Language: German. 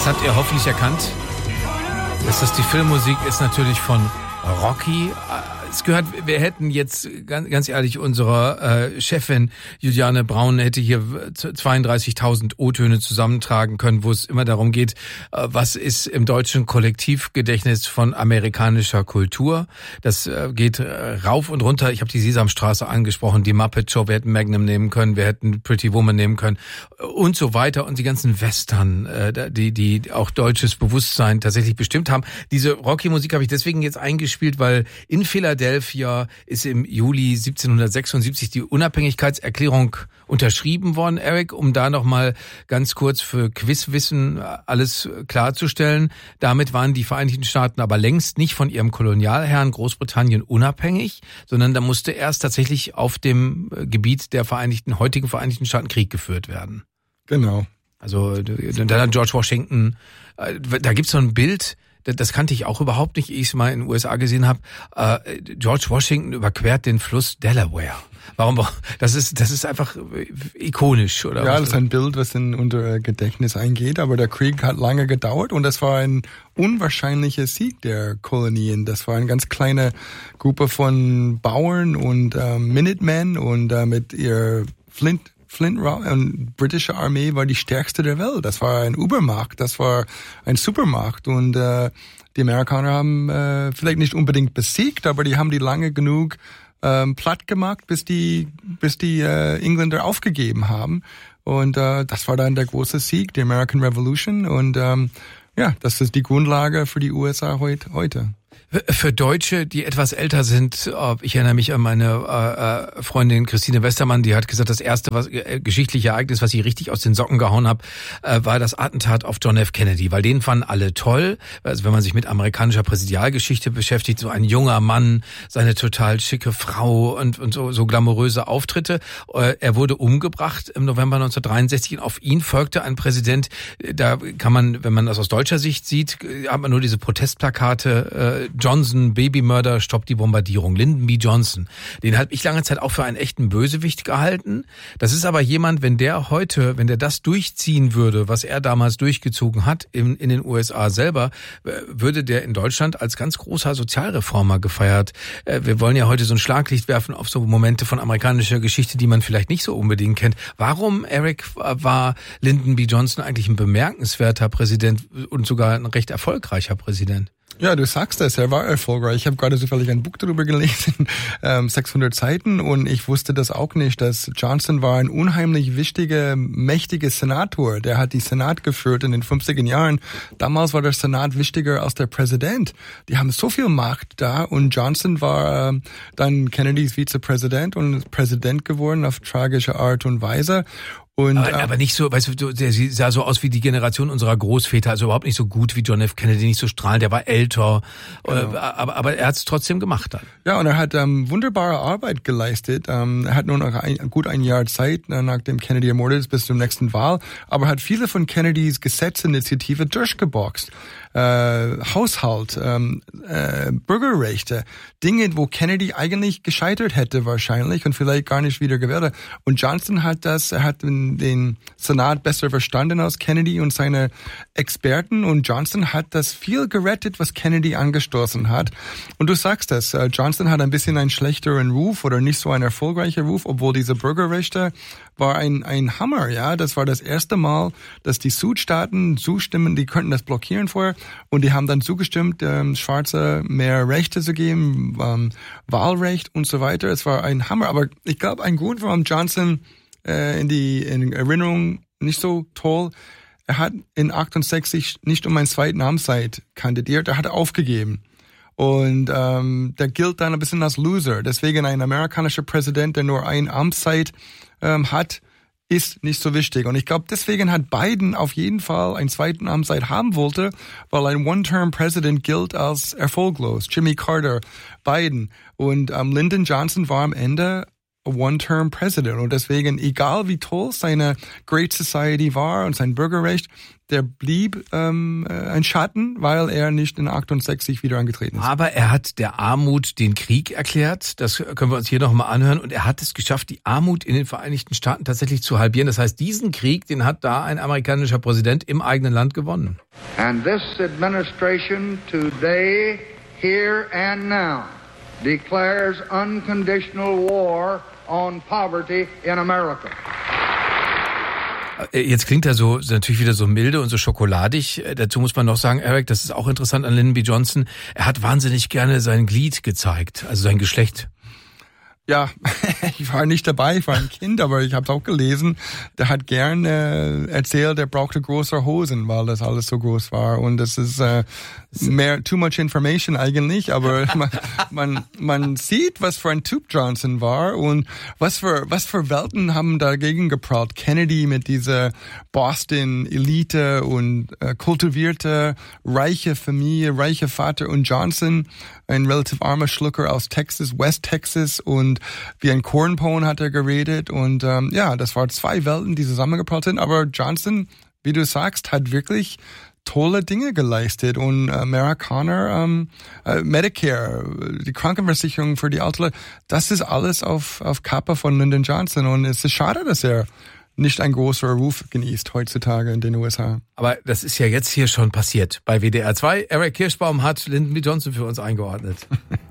Das habt ihr hoffentlich erkannt. Dass das die Filmmusik ist natürlich von Rocky. Es gehört, wir hätten jetzt, ganz ehrlich, unsere Chefin Juliane Braun hätte hier 32.000 O-Töne zusammentragen können, wo es immer darum geht, was ist im deutschen Kollektivgedächtnis von amerikanischer Kultur. Das geht rauf und runter. Ich habe die Sesamstraße angesprochen, die Muppet Show, wir hätten Magnum nehmen können, wir hätten Pretty Woman nehmen können und so weiter. Und die ganzen Western, die auch deutsches Bewusstsein tatsächlich bestimmt haben. Diese Rocky-Musik habe ich deswegen jetzt eingespielt, weil in Philadelphia ist im Juli 1776 die Unabhängigkeitserklärung unterschrieben worden, Eric, um da nochmal ganz kurz für Quizwissen alles klarzustellen. Damit waren die Vereinigten Staaten aber längst nicht von ihrem Kolonialherrn Großbritannien unabhängig, sondern da musste erst tatsächlich auf dem Gebiet der heutigen Vereinigten Staaten Krieg geführt werden. Genau. Also dann hat George Washington, da gibt's so ein Bild, das kannte ich auch überhaupt nicht, ehe ich es mal in den USA gesehen habe. George Washington überquert den Fluss Delaware. Warum? Das ist einfach ikonisch, oder? Ja, was? das ist ein Bild, was in unser Gedächtnis eingeht, aber der Krieg hat lange gedauert und das war ein unwahrscheinlicher Sieg der Kolonien. Das war eine ganz kleine Gruppe von Bauern und Minutemen und mit ihr Flint Rock und britische Armee war die stärkste der Welt. Das war ein Übermacht, das war ein Supermacht und die Amerikaner haben vielleicht nicht unbedingt besiegt, aber die haben die lange genug platt gemacht, bis die Engländer aufgegeben haben. Und das war dann der große Sieg, die American Revolution. Und das ist die Grundlage für die USA heute. Für Deutsche, die etwas älter sind, ich erinnere mich an meine Freundin Christine Westermann, die hat gesagt, das erste geschichtliche Ereignis, was sie richtig aus den Socken gehauen hat, war das Attentat auf John F. Kennedy, weil den fanden alle toll. Also wenn man sich mit amerikanischer Präsidialgeschichte beschäftigt, so ein junger Mann, seine total schicke Frau und so glamouröse Auftritte. Er wurde umgebracht im November 1963 und auf ihn folgte ein Präsident, da kann man, wenn man das aus deutscher Sicht sieht, hat man nur diese Protestplakate, Johnson, Babymörder, stoppt die Bombardierung. Lyndon B. Johnson. Den habe ich lange Zeit auch für einen echten Bösewicht gehalten. Das ist aber jemand, wenn der das durchziehen würde, was er damals durchgezogen hat in den USA selber, würde der in Deutschland als ganz großer Sozialreformer gefeiert. Wir wollen ja heute so ein Schlaglicht werfen auf so Momente von amerikanischer Geschichte, die man vielleicht nicht so unbedingt kennt. Warum, Eric, war Lyndon B. Johnson eigentlich ein bemerkenswerter Präsident und sogar ein recht erfolgreicher Präsident? Ja, du sagst es, er war erfolgreich. Ich habe gerade zufällig ein Buch darüber gelesen, 600 Seiten, und ich wusste das auch nicht, dass Johnson war ein unheimlich wichtiger, mächtiger Senator. Der hat die Senat geführt in den 50er Jahren. Damals war der Senat wichtiger als der Präsident. Die haben so viel Macht da, und Johnson war dann Kennedys Vizepräsident und Präsident geworden auf tragische Art und Weise. Und, aber nicht so, weißt du, der sah so aus wie die Generation unserer Großväter, also überhaupt nicht so gut wie John F. Kennedy, nicht so strahlend, der war älter, genau. aber er hat es trotzdem gemacht dann. Ja, und er hat wunderbare Arbeit geleistet. Er hat nur noch gut ein Jahr Zeit, nachdem Kennedy ermordet ist, bis zur nächsten Wahl, aber hat viele von Kennedys Gesetzesinitiative durchgeboxt. Haushalt, Bürgerrechte, Dinge, wo Kennedy eigentlich gescheitert hätte wahrscheinlich und vielleicht gar nicht wieder gewählt hätte. Und Johnson hat den Senat besser verstanden als Kennedy und seine Experten, und Johnson hat das viel gerettet, was Kennedy angestoßen hat. Und du sagst es, Johnson hat ein bisschen einen schlechteren Ruf oder nicht so einen erfolgreichen Ruf, obwohl diese Bürgerrechte war ein Hammer, ja. Das war das erste Mal, dass die Südstaaten zustimmen, die könnten das blockieren vorher, und die haben dann zugestimmt, Schwarze mehr Rechte zu geben, Wahlrecht und so weiter. Es war ein Hammer, aber ich glaube, ein Grund, warum Johnson in Erinnerung nicht so toll, er hat in 68 nicht um eine zweite Amtszeit kandidiert, er hat aufgegeben. Und der gilt dann ein bisschen als Loser. Deswegen ein amerikanischer Präsident, der nur eine Amtszeit hat, ist nicht so wichtig. Und ich glaube, deswegen hat Biden auf jeden Fall einen zweiten Amtszeit haben wollte, weil ein One-Term-President gilt als erfolglos. Jimmy Carter, Biden. Und Lyndon Johnson war am Ende One-Term President. Und deswegen, egal wie toll seine Great Society war und sein Bürgerrecht, der blieb ein Schatten, weil er nicht in 68 wieder angetreten ist. Aber er hat der Armut den Krieg erklärt. Das können wir uns hier nochmal anhören. Und er hat es geschafft, die Armut in den Vereinigten Staaten tatsächlich zu halbieren. Das heißt, diesen Krieg, den hat da ein amerikanischer Präsident im eigenen Land gewonnen. And this administration today, here and now, declares unconditional war on poverty in America. Jetzt klingt er so natürlich wieder so milde und so schokoladig. Dazu muss man noch sagen, Eric, das ist auch interessant an Lyndon B. Johnson. Er hat wahnsinnig gerne sein Glied gezeigt, also sein Geschlecht. Ja, ich war nicht dabei, ich war ein Kind, aber ich habe es auch gelesen. Der hat gern erzählt, er brauchte größere Hosen, weil das alles so groß war. Und das ist too much information eigentlich, aber man sieht, was für ein Typ Johnson war und was für Welten haben dagegen geprallt. Kennedy mit dieser Boston-Elite und kultivierte, reiche Familie, reicher Vater und Johnson, ein relativ armer Schlucker aus Texas, West Texas, und wie ein Cornpone hat er geredet und das waren zwei Welten, die zusammengeprallt sind, aber Johnson, wie du sagst, hat wirklich tolle Dinge geleistet und Amerikaner, Medicare, die Krankenversicherung für die alten Leute, das ist alles auf Kappe von Lyndon Johnson und es ist schade, dass er nicht ein großer Ruf genießt heutzutage in den USA. Aber das ist ja jetzt hier schon passiert bei WDR 2. Eric Kirschbaum hat Lyndon B. Johnson für uns eingeordnet.